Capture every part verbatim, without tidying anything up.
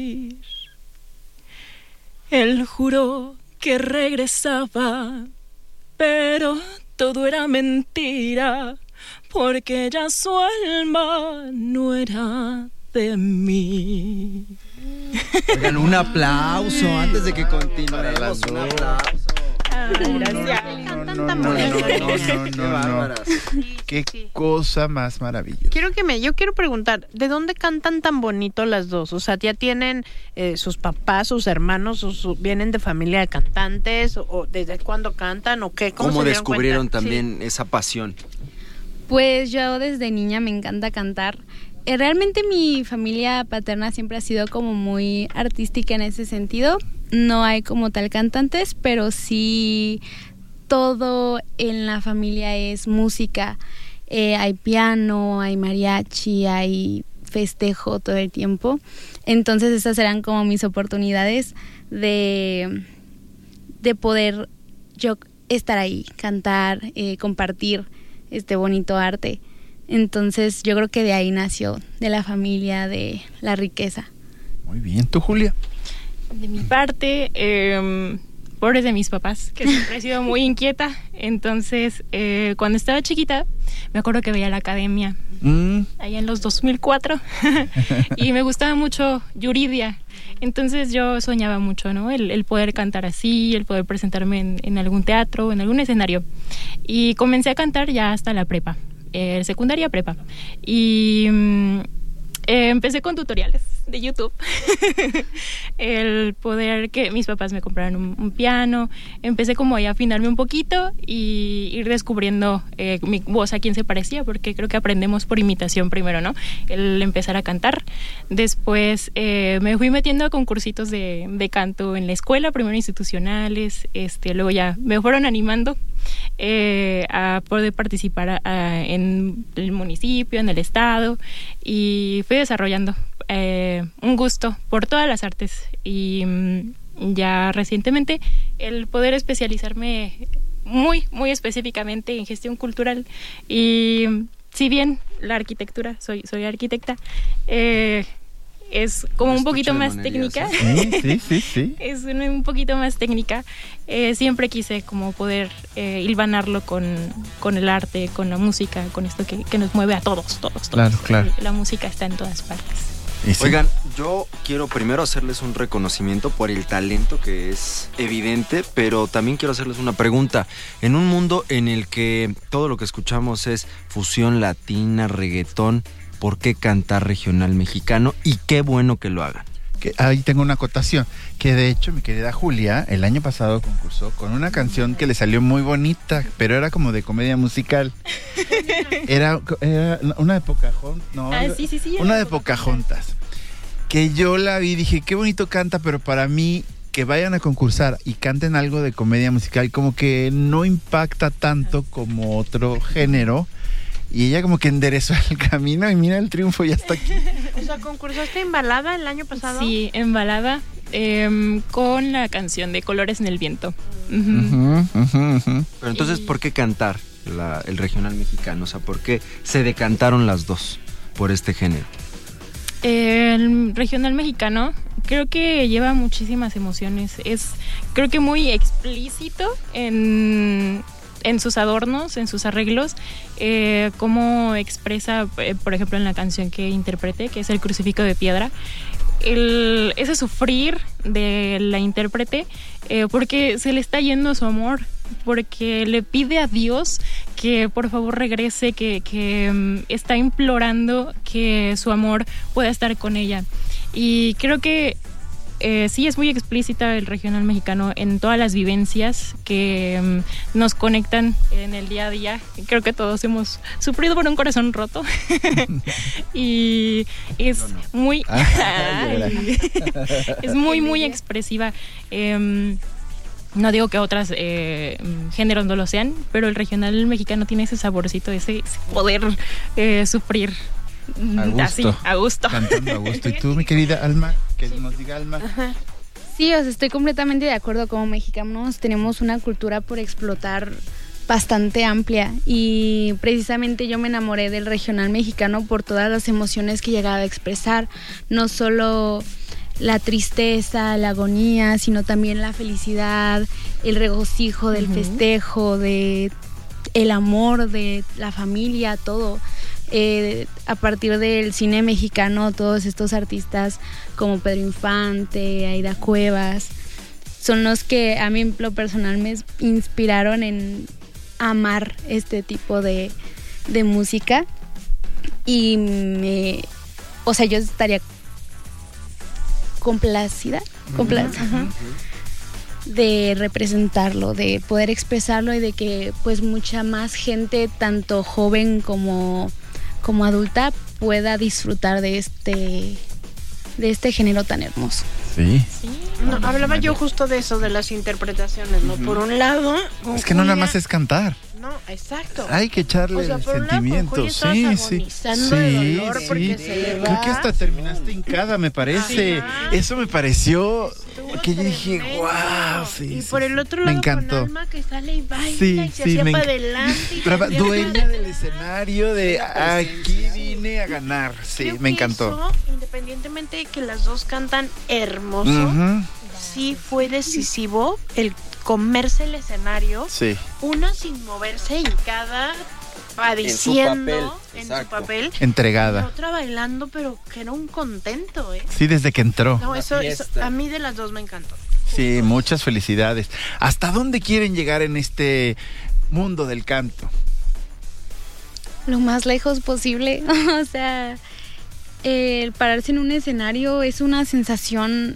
Él juró que regresaba, pero todo era mentira, porque ya su alma no era de mí. Oigan, un aplauso antes de que continuemos. Un aplauso. Ay, gracias. No, no, tan no, bonitas. no, no, no, Qué no, no. bárbaras. Qué Sí. cosa más maravillosa. Quiero que me, yo quiero preguntar, ¿de dónde cantan tan bonito las dos? O sea, ¿ya tienen eh, sus papás, sus hermanos, o su- vienen de familia de cantantes? ¿O, o desde cuándo cantan? ¿O qué? ¿Cómo, ¿Cómo se dieron descubrieron cuenta? también esa pasión? Pues yo desde niña me encanta cantar. Eh, realmente mi familia paterna siempre ha sido como muy artística en ese sentido. No hay como tal cantantes, pero sí todo en la familia es música. Eh, hay piano, hay mariachi, hay festejo todo el tiempo. Entonces esas eran como mis oportunidades de, de poder yo estar ahí, cantar, eh, compartir este bonito arte. Entonces yo creo que de ahí nació, de la familia, de la riqueza. Muy bien, ¿tú, Julia? De mi parte, eh, pobres de mis papás, que siempre he sido muy inquieta. Entonces, eh, cuando estaba chiquita, me acuerdo que veía la academia, Mm, allá en los dos mil cuatro, y me gustaba mucho Yuridia. Entonces yo soñaba mucho, ¿no? El, el poder cantar así, el poder presentarme en, en algún teatro, en algún escenario. Y comencé a cantar ya hasta la prepa, eh, secundaria prepa. Y mm, eh, empecé con tutoriales de YouTube. El poder que mis papás me compraran un, un piano. Empecé como ahí a afinarme un poquito y ir descubriendo eh, mi voz a quién se parecía, porque creo que aprendemos por imitación primero, ¿no? El empezar a cantar. Después eh, me fui metiendo a concursitos de, de canto en la escuela, primero institucionales, este, luego ya me fueron animando eh, a poder participar a, a, en el municipio, en el estado, y fui desarrollando eh, un gusto por todas las artes. Y mm, ya recientemente el poder especializarme muy, muy específicamente en gestión cultural. Y si bien la arquitectura, soy, soy arquitecta, eh, es como un poquito más técnica. sí, sí, sí, sí. Es un, un poquito más técnica. Eh, siempre quise como poder eh, hilvanarlo con, con el arte, con la música, con esto que, que nos mueve a todos, todos, todos. Claro, claro. La música está en todas partes. Y sí. Oigan, yo quiero primero hacerles un reconocimiento por el talento que es evidente, pero también quiero hacerles una pregunta. En un mundo en el que todo lo que escuchamos es fusión latina, reggaetón, ¿por qué cantar regional mexicano? Y qué bueno que lo hagan. Que ahí tengo una acotación, que de hecho mi querida Julia el año pasado concursó con una canción que le salió muy bonita, pero era como de comedia musical. Era, era una de Pocahontas, no, Ah, sí, sí, sí, una era de de Pocahontas, que yo la vi y dije, qué bonito canta, pero para mí que vayan a concursar y canten algo de comedia musical como que no impacta tanto como otro género. Y ella como que enderezó el camino y mira el triunfo ya está aquí. O sea, ¿concursaste en balada el año pasado? Sí, en balada, eh, con la canción de Colores en el Viento. Ujú. Ujú, ujú, ujú. Pero entonces, Y- ¿por qué cantar la- el regional mexicano? O sea, ¿por qué se decantaron las dos por este género? El regional mexicano creo que lleva muchísimas emociones. Es, creo que muy explícito en, en sus adornos, en sus arreglos, eh, cómo expresa, eh, por ejemplo, en la canción que interpreté, que es El Crucifijo de Piedra, el, ese sufrir de la intérprete, eh, porque se le está yendo su amor, porque le pide a Dios que por favor regrese, que, que um, está implorando que su amor pueda estar con ella. Y creo que eh, sí es muy explícita el regional mexicano en todas las vivencias que um, nos conectan en el día a día. Creo que todos hemos sufrido por un corazón roto. Y es Yo no. muy Ah, llora. es muy muy expresiva. Eh, no digo que otras eh, géneros no lo sean, pero el regional mexicano tiene ese saborcito, ese, ese poder eh, sufrir A gusto. así, a gusto. Cantando a gusto. ¿Y tú, mi querida Alma? Que nos diga Alma. Sí, o sea, estoy completamente de acuerdo. Como mexicanos tenemos una cultura por explotar bastante amplia y precisamente yo me enamoré del regional mexicano por todas las emociones que llegaba a expresar, no solo la tristeza, la agonía, sino también la felicidad, el regocijo del uh-huh. festejo, de el amor de la familia, todo. Eh, a partir del cine mexicano, todos estos artistas como Pedro Infante, Aida Cuevas, son los que a mí en lo personal me inspiraron en amar este tipo de, de música. Y me, o sea, yo estaría complacida, complacida uh-huh. de representarlo, de poder expresarlo y de que pues mucha más gente, tanto joven como, como adulta, pueda disfrutar de este, de este género tan hermoso. Sí. sí. No, hablaba yo justo de eso, de las interpretaciones, ¿no? Uh-huh. Por un lado... Es que no nada más es cantar. No, exacto. Hay que echarle o sea, el por sentimiento. Un lado, sí, sí. Sí, de dolor sí. porque se le va. Creo que hasta terminaste hincada, me parece. Ajá. Eso me pareció Estuvo que yo dije, wow, sí. Y sí, por el otro lado, me encantó. con Alma que sale y baila sí, y se sí, hacía me para enc... adelante. Y Brava, dueña del adelante. escenario de aquí vine a ganar. Sí, Creo me que encantó. Eso, independientemente de que las dos cantan hermoso, uh-huh. sí fue decisivo el comerse el escenario, sí. una sin moverse hincada, padeciendo en su papel, en su papel entregada, y otra bailando, pero que era un contento, ¿eh? Sí, desde que entró. No, eso, eso a mí de las dos me encantó. Sí, Justo. Muchas felicidades. ¿Hasta dónde quieren llegar en este mundo del canto? Lo más lejos posible. O sea, el pararse en un escenario es una sensación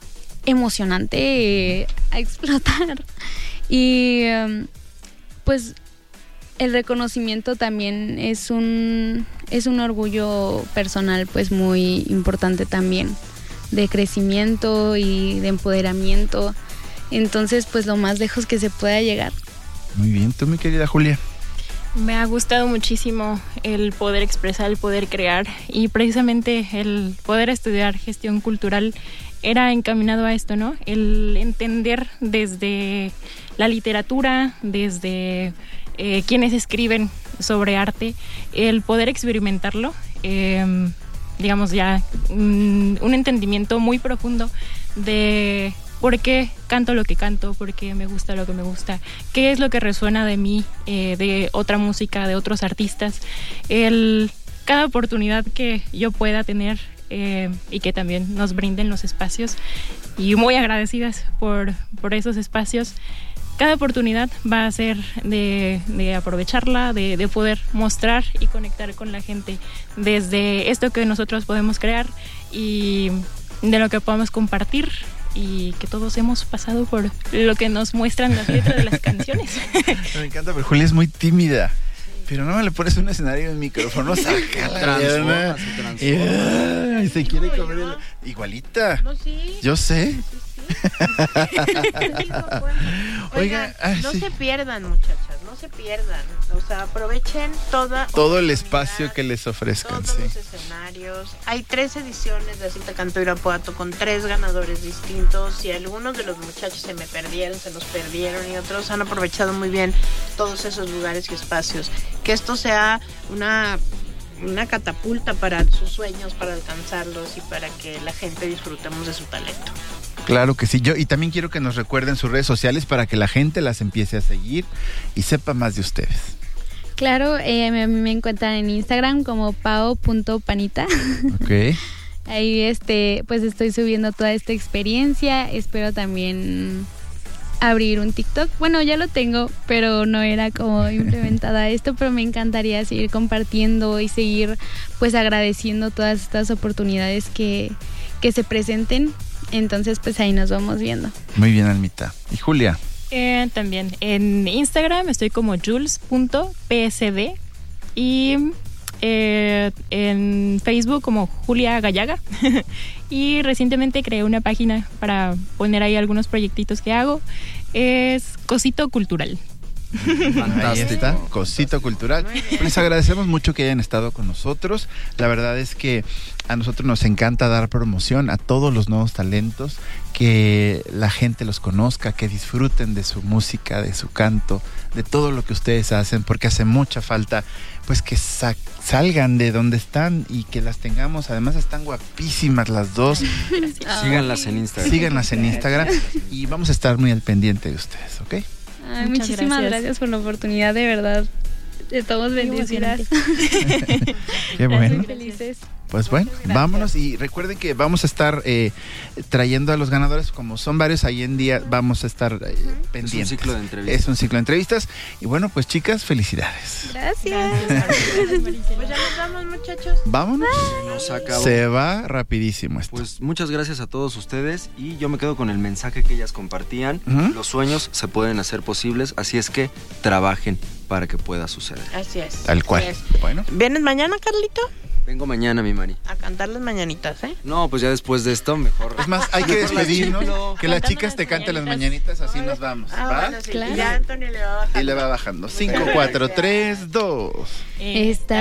emocionante a explotar. Y um, pues el reconocimiento también es un es un orgullo personal pues muy importante también, de crecimiento y de empoderamiento. Entonces pues lo más lejos que se pueda llegar. Muy bien, tú mi querida Julia. Me ha gustado muchísimo el poder expresar, el poder crear, y precisamente el poder estudiar gestión cultural era encaminado a esto, ¿no? El entender desde la literatura, desde eh, quienes escriben sobre arte, el poder experimentarlo, eh, digamos ya un, un entendimiento muy profundo de por qué canto lo que canto, por qué me gusta lo que me gusta, qué es lo que resuena de mí, eh, de otra música, de otros artistas. El, cada oportunidad que yo pueda tener eh, y que también nos brinden los espacios, y muy agradecidas por, por esos espacios, cada oportunidad va a ser de, de aprovecharla, de, de poder mostrar y conectar con la gente desde esto que nosotros podemos crear y de lo que podemos compartir, y que todos hemos pasado por lo que nos muestran las letras de las canciones. Me encanta, pero Julia es muy tímida. Pero no me le pones un escenario en micrófono, sácala. Transforma, se transforma. Y, y se quiere comer el... Igualita. No, sí. Yo sé. Sí, sí. Oigan, ay, no sí. se pierdan, muchachas, no se pierdan. O sea, aprovechen toda todo el espacio que les ofrezcan. Todos sí. los escenarios. Hay tres ediciones de Cita Canto Irapuato con tres ganadores distintos, y algunos de los muchachos se me perdieron, se los perdieron, y otros han aprovechado muy bien todos esos lugares y espacios. Que esto sea una una catapulta para sus sueños, para alcanzarlos y para que la gente disfrutemos de su talento. Claro que sí, yo y también quiero que nos recuerden sus redes sociales para que la gente las empiece a seguir y sepa más de ustedes. Claro, eh, me, me encuentran en Instagram como pao punto panita. Ok. Ahí este, pues estoy subiendo toda esta experiencia. Espero también abrir un TikTok. Bueno, ya lo tengo, pero no era como implementada esto, pero me encantaría seguir compartiendo y seguir pues agradeciendo todas estas oportunidades que, que se presenten. Entonces pues ahí nos vamos viendo. Muy bien, Almita. ¿Y Julia? Eh, también en Instagram estoy como jules punto p s d y eh, en Facebook como Julia Gallaga. Y recientemente creé una página para poner ahí algunos proyectitos que hago. Es Cosito Cultural. Fantástico. Ahí está, Cosito Cultural. Les agradecemos mucho que hayan estado con nosotros. La verdad es que a nosotros nos encanta dar promoción a todos los nuevos talentos, que la gente los conozca, que disfruten de su música, de su canto, de todo lo que ustedes hacen, porque hace mucha falta pues que sa- salgan de donde están y que las tengamos. Además están guapísimas las dos. Síganlas en Instagram. Síganlas en Instagram y vamos a estar muy al pendiente de ustedes, ¿ok? Ay, Muchas muchísimas gracias. gracias. por la oportunidad, de verdad. Estamos bendecidas. Qué bueno. Muy felices. Pues bueno, vámonos y recuerden que vamos a estar eh, trayendo a los ganadores, como son varios ahí en día, vamos a estar eh, pendientes. Es un ciclo de entrevistas. Es un ciclo de entrevistas. Y bueno, pues chicas, felicidades. Gracias. Pues ya nos vamos, muchachos. Vámonos. Nos acabó. Se va rapidísimo esto. Pues muchas gracias a todos ustedes y yo me quedo con el mensaje que ellas compartían. Ujú. Los sueños se pueden hacer posibles, así es que trabajen para que pueda suceder. Así es. Tal cual. así es. Bueno, ¿Vienes mañana, Carlito? Vengo mañana, mi Mari. A cantar las mañanitas, ¿eh? No, pues ya después de esto, mejor. es más, hay que despedirnos. No. Que las Cantando chicas las te canten las mañanitas. mañanitas, así nos vamos. Ah, ¿Va? bueno, sí. Claro. Y ya Antonio le va bajando. Y le va bajando. cinco, cuatro, tres, dos. Está